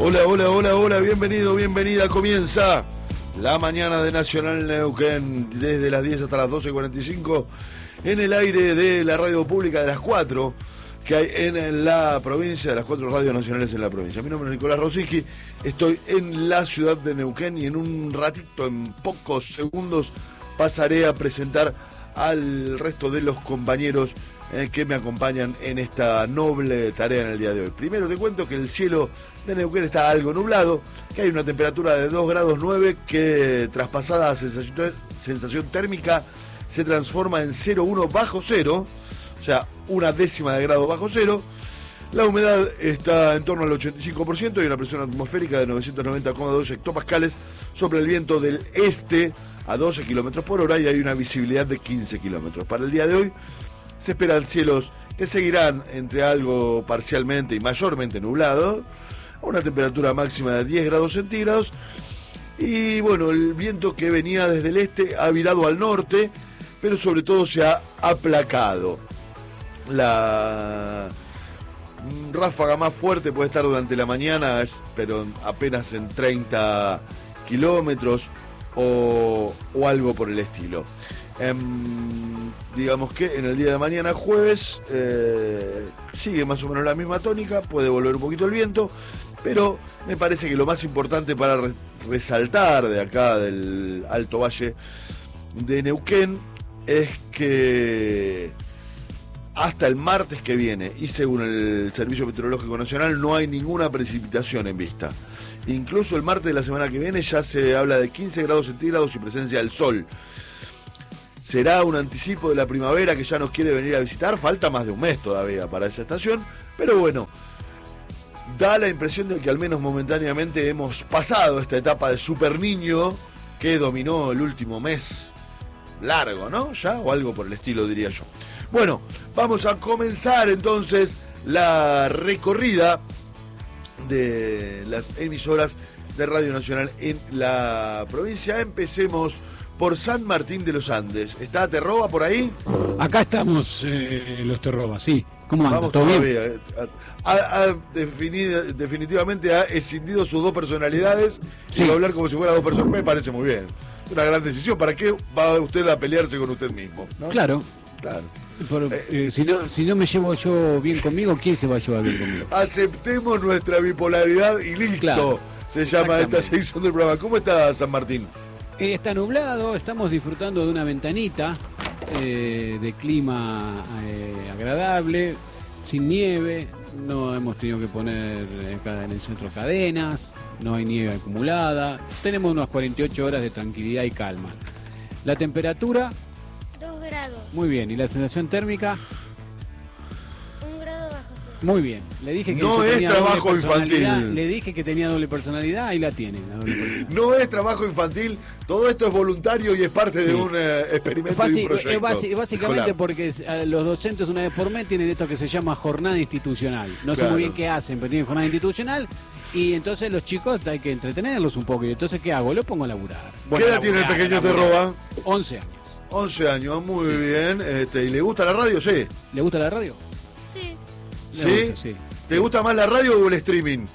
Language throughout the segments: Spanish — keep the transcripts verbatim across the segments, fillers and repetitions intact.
Hola, hola, hola, hola, bienvenido, bienvenida. Comienza la mañana de Nacional Neuquén desde las diez hasta las doce cuarenta y cinco en el aire de la radio pública de las cuatro que hay en la provincia, de las cuatro radios nacionales en la provincia. Mi nombre es Nicolás Rosiski, estoy en la ciudad de Neuquén y en un ratito, en pocos segundos, pasaré a presentar al resto de los compañeros eh, que me acompañan en esta noble tarea en el día de hoy. Primero te cuento que el cielo de Neuquén está algo nublado, que hay una temperatura de dos grados nueve que traspasada a sensación, sensación térmica se transforma en cero coma uno bajo cero, o sea, una décima de grado bajo cero. La humedad está en torno al ochenta y cinco por ciento y una presión atmosférica de novecientos noventa coma dos hectopascales. Sopla el viento del este a doce kilómetros por hora y hay una visibilidad de quince kilómetros. Para el día de hoy se esperan cielos que seguirán entre algo parcialmente y mayormente nublado, a una temperatura máxima de diez grados centígrados. Y bueno, el viento que venía desde el este ha virado al norte, pero sobre todo se ha aplacado. La ráfaga más fuerte puede estar durante la mañana, pero apenas en treinta kilómetros o, o algo por el estilo. Eh, digamos que en el día de mañana, jueves, eh, sigue más o menos la misma tónica, puede volver un poquito el viento, pero me parece que lo más importante para re- resaltar de acá del Alto Valle de Neuquén es que hasta el martes que viene, y según el Servicio Meteorológico Nacional, no hay ninguna precipitación en vista. Incluso el martes de la semana que viene ya se habla de quince grados centígrados y presencia del sol. Será un anticipo de la primavera que ya nos quiere venir a visitar. Falta más de un mes todavía para esa estación, pero bueno, da la impresión de que al menos momentáneamente hemos pasado esta etapa de super niño que dominó el último mes largo, ¿no? Ya, o algo por el estilo, diría yo. Bueno, vamos a comenzar entonces la recorrida de las emisoras de Radio Nacional en la provincia. Empecemos por San Martín de los Andes. ¿Está Terroba por ahí? Acá estamos, eh, los Terroba, sí. ¿Cómo anda? Vamos ¿Todo todavía. bien? Ha, ha definido, definitivamente ha escindido sus dos personalidades Sí. y va a hablar como si fuera dos personas. Me parece muy bien. Una gran decisión. ¿Para qué va usted a pelearse con usted mismo, ¿no? Claro. Claro. Por- Eh, eh, si, no, si no me llevo yo bien conmigo, ¿quién se va a llevar bien conmigo? Aceptemos nuestra bipolaridad y listo. Claro, Se llama esta exactamente. sección del programa. ¿Cómo está San Martín? Eh, está nublado, estamos disfrutando de una ventanita eh, de clima eh, agradable, sin nieve, no hemos tenido que poner eh, acá en el centro cadenas, no hay nieve acumulada, tenemos unas cuarenta y ocho horas de tranquilidad y calma. La temperatura, Dos grados. muy bien, y la sensación térmica, Un grado bajo cero. muy bien. Le dije que No yo es tenía trabajo doble personalidad, infantil. Le dije que tenía doble personalidad, ahí la tiene. La doble personalidad. No es trabajo infantil, todo esto es voluntario y es parte de Sí. un eh, experimento Basi- y un proyecto. es basi- básicamente escolar. porque eh, los docentes una vez por mes tienen esto que se llama jornada institucional. No sé Claro. muy bien qué hacen, pero tienen jornada institucional y entonces los chicos hay que entretenerlos un poco. Y entonces, ¿qué hago? Los pongo a laburar. ¿Qué Bueno, edad tiene el laburar, pequeño laburar. Terroba? once años. once años, muy bien. Este, ¿y le gusta la radio? Sí. ¿Le gusta la radio? Sí. Le ¿Sí? gusta, sí. ¿Te gusta más la radio o el streaming?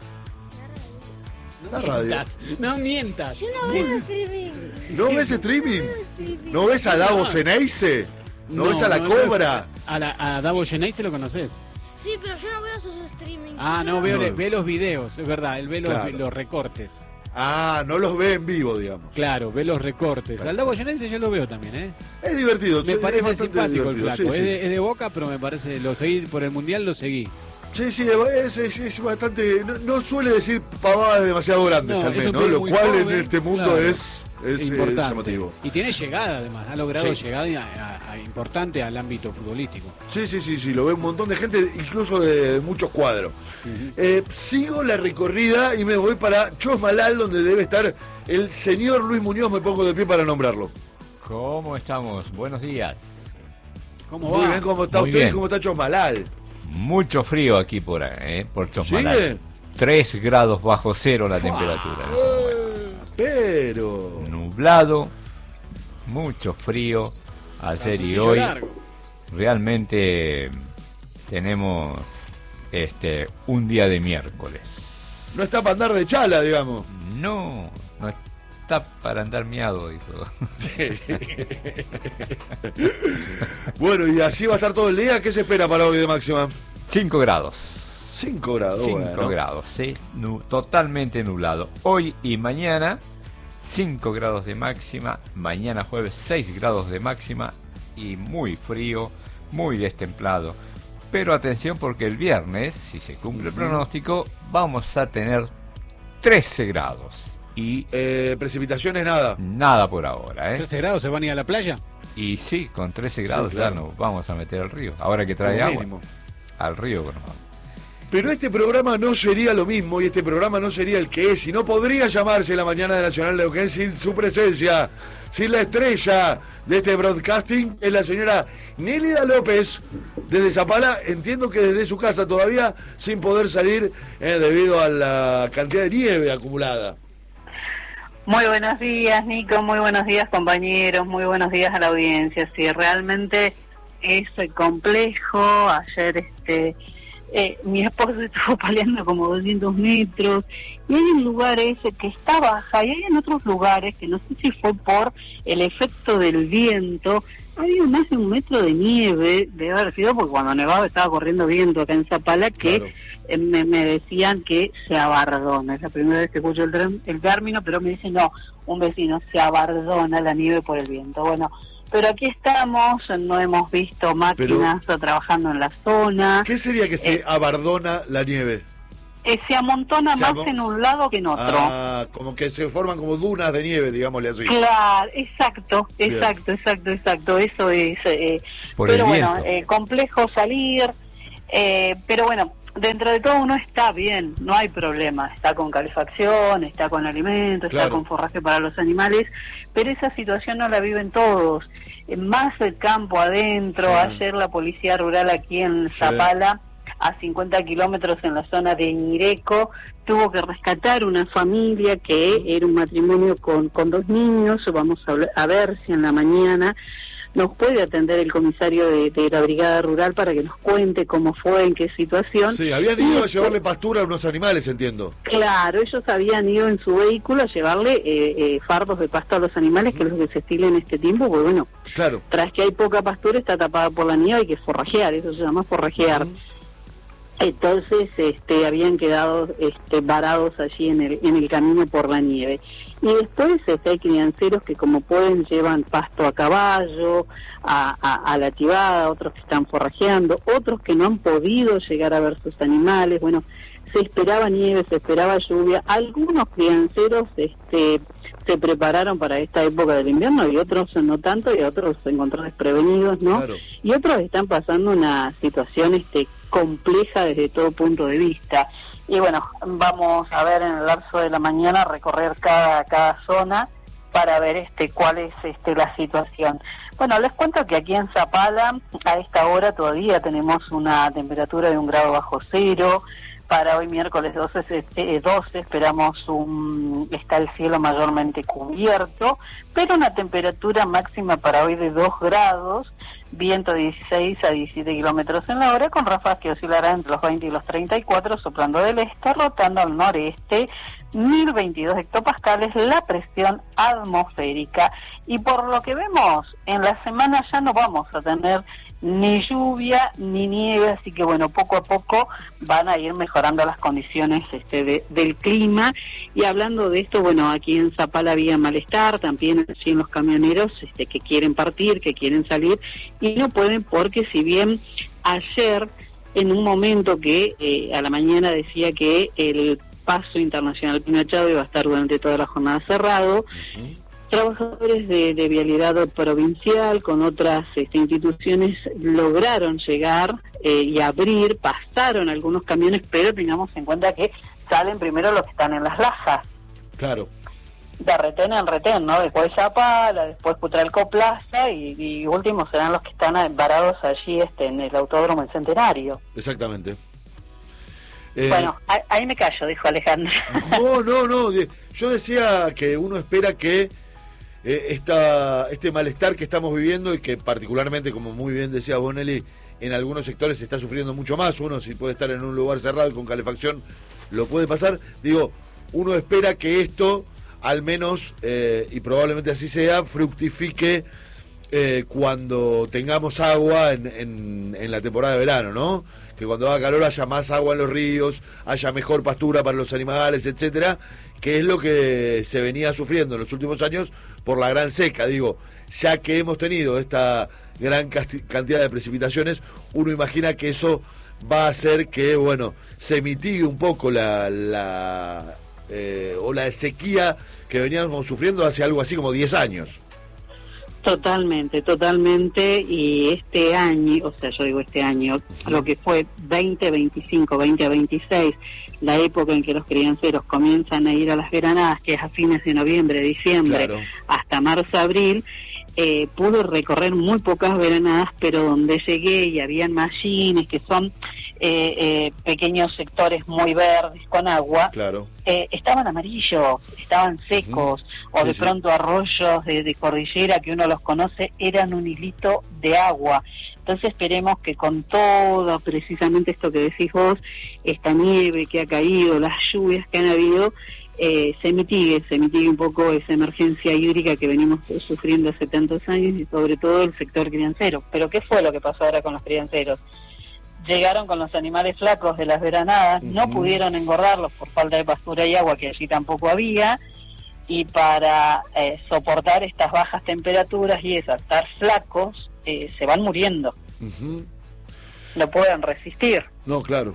La radio. Mientas, no mientas. Yo no veo streaming. ¿No ves streaming? streaming. ¿No ves a Davos Ceneice? ¿No, ves a la no, Cobra? A, la, a Davo Genay se lo conoces. Sí, pero yo no veo sus streaming. Ah, Yo no, veo, No. ve los videos, es verdad. Él ve los, Claro. los recortes. Ah, no los ve en vivo, digamos. Claro, ve los recortes. Perfecto. Al Davo Genay yo lo veo también, ¿eh? Es divertido. Me es parece bastante simpático el divertido, flaco. sí, Es, sí. de, es de Boca, pero me parece, lo seguí por el Mundial, lo seguí. Sí, sí, es, es- es bastante. No, no suele decir pavadas demasiado grandes, No, al es un menos, pibe lo muy cual joven, en este mundo claro. es, es eh, Importante. llamativo. Y tiene llegada, además. Ha logrado Sí. llegada a- a- importante al ámbito futbolístico. Sí, sí, sí, sí, lo ve un montón de gente, incluso de, de muchos cuadros. Eh, sigo la recorrida y me voy para Chosmalal, donde debe estar el señor Luis Muñoz. Me pongo de pie para nombrarlo. ¿Cómo estamos? Buenos días. ¿Cómo Muy va? bien, ¿cómo está Muy usted y bien. cómo está Chosmalal? Mucho frío aquí por, eh, por Chosmalal. ¿Sigue? tres grados bajo cero la Fua. temperatura. Eh, Pero... Nublado, mucho frío ayer y Calzoncillo hoy. largo. Realmente tenemos este un día de miércoles. no está para andar de chala, digamos. No, no está para andar miado, dijo. Bueno, y así va a estar todo el día. ¿Qué se espera para hoy de máxima? cinco grados. cinco grados, cinco bueno. grados, sí, nu- totalmente nublado. Hoy y mañana, cinco grados de máxima. Mañana jueves, seis grados de máxima. Y muy frío, muy destemplado. Pero atención, porque el viernes, si se cumple el pronóstico, vamos a tener trece grados. Y Eh, precipitaciones, nada. nada por ahora, ¿eh? ¿trece grados se van a ir a la playa? Y sí, con trece grados Sí, claro. ya nos vamos a meter al río. Ahora que trae Como agua, mínimo. al río nos vamos. Pero este programa no sería lo mismo y este programa no sería el que es y no podría llamarse La Mañana de Nacional de Neuquén sin su presencia, sin la estrella de este broadcasting, es la señora Nélida López desde Zapala, entiendo que desde su casa todavía sin poder salir eh, debido a la cantidad de nieve acumulada. Muy buenos días, Nico, muy buenos días, compañeros, muy buenos días a la audiencia. Sí, realmente es complejo. Ayer este eh, mi esposo estuvo paleando como doscientos metros y hay en lugares que está baja y hay en otros lugares que no sé si fue por el efecto del viento. Había más de un metro de nieve, debe haber sido porque cuando nevaba estaba corriendo viento acá en Zapala, que Claro. eh, me, me decían que se abardona. Es la primera vez que escucho el, térm- el término, pero me dicen, no, un vecino, se abardona la nieve por el viento. Bueno, pero aquí estamos, no hemos visto máquinas trabajando en la zona. ¿Qué sería que se Eh, abardona la nieve? Eh, se amontona Se más amo- en un lado que en otro. Ah, como que se forman como dunas de nieve, digámosle así. Claro, exacto, Bien. exacto, exacto, exacto, eso es. Eh, Por pero el bueno, viento. eh, complejo salir, eh, pero bueno, dentro de todo uno está bien, no hay problema, está con calefacción, está con alimentos, Claro. está con forraje para los animales, pero esa situación no la viven todos. Eh, más el campo adentro, Sí. ayer la policía rural aquí en Sí. Zapala, a cincuenta kilómetros en la zona de Ñireco, tuvo que rescatar una familia que era un matrimonio con, con dos niños. Vamos a, hablar- a ver si en la mañana nos puede atender el comisario de, de la Brigada Rural para que nos cuente cómo fue, en qué situación. Sí, habían Y ido a después- llevarle pastura a unos animales, entiendo. Claro, ellos habían ido en su vehículo a llevarle eh, eh, fardos de pasto a los animales, que es lo que se estila en este tiempo, porque bueno, Claro. tras que hay poca pastura, está tapada por la nieve, hay que forrajear, eso se llama forrajear. Ujú. Entonces este, habían quedado este, varados allí en el, en el camino por la nieve. Y después este, hay crianceros que como pueden llevan pasto a caballo, a, a, a la tibada, otros que están forrajeando, otros que no han podido llegar a ver sus animales. Bueno, se esperaba nieve, se esperaba lluvia. Algunos crianceros este, se prepararon para esta época del invierno y otros no tanto, y otros se encontraron desprevenidos, ¿no? Claro. Y otros están pasando una situación este compleja desde todo punto de vista. Y bueno, vamos a ver en el lapso de la mañana recorrer cada cada zona para ver este cuál es este la situación. Bueno, les cuento que aquí en Zapala a esta hora todavía tenemos una temperatura de un grado bajo cero. Para hoy miércoles doce, eh, doce esperamos un está el cielo mayormente cubierto, pero una temperatura máxima para hoy de dos grados, viento de dieciséis a diecisiete kilómetros en la hora, con ráfagas que oscilarán entre los veinte y los treinta y cuatro, soplando del este, rotando al noreste, mil veintidós hectopascales la presión atmosférica. Y por lo que vemos, en la semana ya no vamos a tener ni lluvia ni nieve, así que bueno, poco a poco van a ir mejorando las condiciones este, de, del clima. Y hablando de esto, bueno, aquí en Zapala había malestar, también allí en los camioneros este, que quieren partir, que quieren salir y no pueden, porque si bien ayer en un momento que eh, a la mañana decía que el paso internacional Pino Machado iba a estar durante toda la jornada cerrado, Ujú. trabajadores de, de vialidad provincial con otras este, instituciones lograron llegar eh, y abrir, pasaron algunos camiones, pero tengamos en cuenta que salen primero los que están en las lajas, Claro. de retén en retén, ¿no? Después Zapala, después Putralco Plaza y, y últimos serán los que están varados allí este, en el Autódromo El Centenario. Exactamente. Eh, Bueno, ahí, ahí me callo, dijo Alejandro. No, no, no. de- Yo decía que uno espera que eh, esta, este malestar que estamos viviendo y que particularmente, como muy bien decía Bonelli, en algunos sectores se está sufriendo mucho más. Uno si puede estar en un lugar cerrado y con calefacción lo puede pasar. Digo, uno espera que esto, al menos, eh, y probablemente así sea, fructifique eh, cuando tengamos agua en, en, en la temporada de verano, ¿no? Que cuando haga calor haya más agua en los ríos, haya mejor pastura para los animales, etcétera, que es lo que se venía sufriendo en los últimos años por la gran seca. Digo, ya que hemos tenido esta gran cantidad de precipitaciones, uno imagina que eso va a hacer que, bueno, se mitigue un poco la, la eh, ola de sequía que veníamos sufriendo hace algo así como diez años. Totalmente, totalmente, y este año, o sea, yo digo este año, uh-huh. lo que fue veinte veinticinco, veinte veintiséis, la época en que los crianceros comienzan a ir a las veranadas, que es a fines de noviembre, diciembre, claro. hasta marzo, abril, eh, pude recorrer muy pocas veranadas, pero donde llegué y habían mallines, que son eh, eh, pequeños sectores muy verdes con agua, claro. eh, estaban amarillos, estaban secos, uh-huh. o de sí, pronto sí. arroyos de, de cordillera que uno los conoce, eran un hilito de agua. Entonces esperemos que con todo, precisamente esto que decís vos, esta nieve que ha caído, las lluvias que han habido, eh, se mitigue, se mitigue un poco esa emergencia hídrica que venimos sufriendo hace tantos años, y sobre todo el sector criancero. Pero ¿qué fue lo que pasó ahora con los crianceros? Llegaron con los animales flacos de las veranadas, uh-huh. no pudieron engordarlos por falta de pastura y agua, que allí tampoco había, y para eh, soportar estas bajas temperaturas y eso, estar flacos, eh, se van muriendo. Uh-huh. No pueden resistir. No, claro.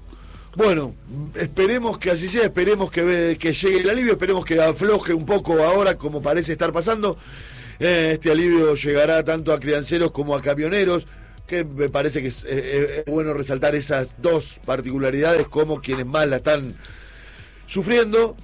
Bueno, esperemos que así sea, esperemos que, que llegue el alivio, esperemos que afloje un poco ahora como parece estar pasando. Eh, este alivio llegará tanto a crianceros como a camioneros, que me parece que es, eh, es bueno resaltar esas dos particularidades como quienes más la están sufriendo.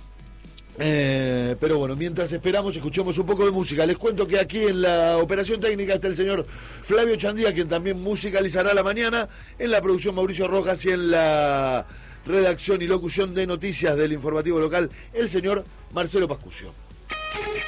Eh, pero bueno, mientras esperamos, escuchemos un poco de música. Les cuento que aquí en la operación técnica está el señor Flavio Chandía, quien también musicalizará la mañana, en la producción Mauricio Rojas y en la redacción y locución de noticias del informativo local, el señor Marcelo Pascucio.